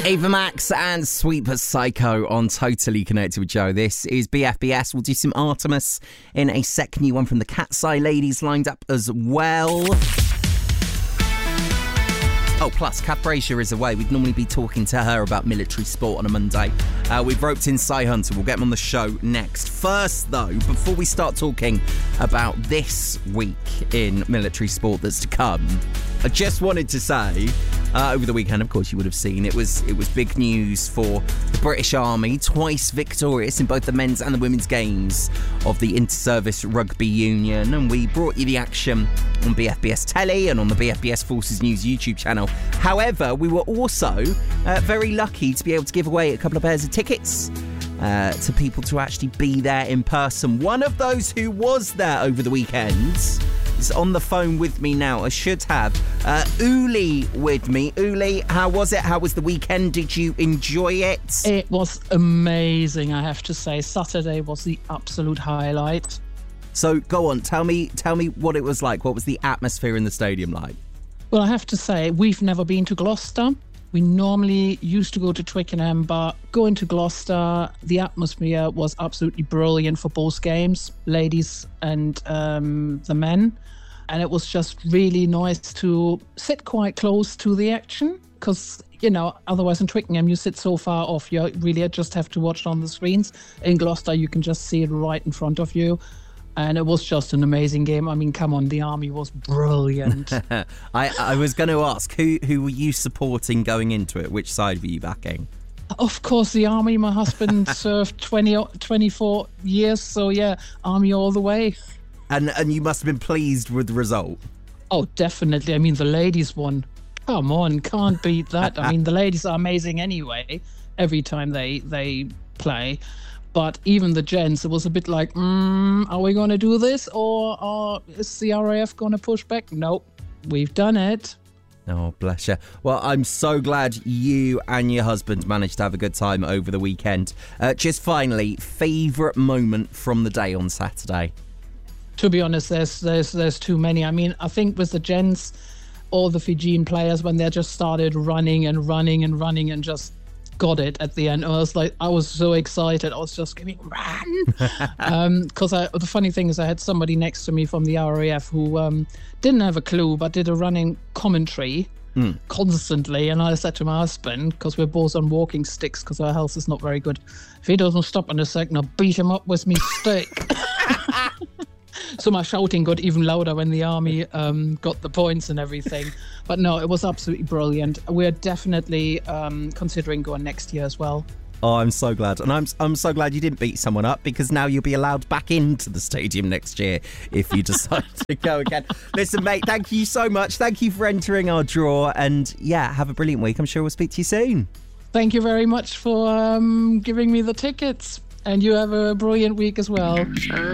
Ava Max and Sweet But Psycho on Totally Connected with Joe. This is BFBS. We'll do some Artemis in a sec. New one from the Cat's Eye Ladies lined up as well. Oh, plus, Kath Brazier is away. We'd normally be talking to her about military sport on a Monday. We've roped in Cy Hunter. We'll get him on the show next. First, though, before we start talking about this week in military sport that's to come, I just wanted to say, over the weekend, of course, you would have seen, it was big news for the British Army, twice victorious in both the men's and the women's games of the Inter-Service Rugby Union. And we brought you the action on BFBS Telly and on the BFBS Forces News YouTube channel. However, we were also very lucky to be able to give away a couple of pairs of tickets to people to actually be there in person. One of those who was there over the weekend is on the phone with me now. I should have Uli with me. Uli, how was it? How was the weekend? Did you enjoy it? It was amazing, I have to say. Saturday was the absolute highlight. So go on, tell me what it was like. What was the atmosphere in the stadium like? Well, I have to say, we've never been to Gloucester. We normally used to go to Twickenham, but going to Gloucester, the atmosphere was absolutely brilliant for both games, ladies and the men. And it was just really nice to sit quite close to the action because, otherwise in Twickenham, you sit so far off, you really just have to watch it on the screens. In Gloucester, you can just see it right in front of you. And it was just an amazing game. I mean, come on, the Army was brilliant. I was going to ask, who were you supporting going into it? Which side were you backing? Of course, the Army. My husband served 24 years. So, yeah, Army all the way. And you must have been pleased with the result. Oh, definitely. I mean, the ladies won. Come on, can't beat that. I mean, the ladies are amazing anyway, every time they play. But even the gents, it was a bit like, are we going to do this? Or is the RAF going to push back? Nope, we've done it. Oh, bless you. Well, I'm so glad you and your husband managed to have a good time over the weekend. Just finally, favourite moment from the day on Saturday? To be honest, there's too many. I mean, I think with the gents, all the Fijian players, when they just started running and just got it at the end. I was so excited. I was just screaming, run! Because the funny thing is I had somebody next to me from the RAF who didn't have a clue, but did a running commentary constantly. And I said to my husband, because we're both on walking sticks because our health is not very good, if he doesn't stop in a second, I'll beat him up with me stick. So my shouting got even louder when the Army got the points and everything. But no, it was absolutely brilliant. We're definitely considering going next year as well. Oh, I'm so glad. And I'm so glad you didn't beat someone up, because now you'll be allowed back into the stadium next year if you decide to go again. Listen, mate, thank you so much. Thank you for entering our draw. And yeah, have a brilliant week. I'm sure we'll speak to you soon. Thank you very much for giving me the tickets. And you have a brilliant week as well.